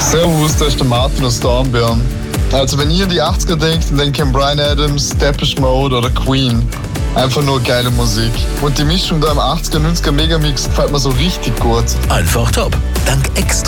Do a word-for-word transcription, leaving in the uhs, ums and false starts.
Servus, da ist der Martin aus Dornbirn. Also wenn ihr an die achtziger denkt, dann denkt ihr an Bryan Adams, Depeche Mode oder Queen. Einfach nur geile Musik. Und die Mischung da im achtziger, neunziger Megamix gefällt mir so richtig gut. Einfach top. Dank extra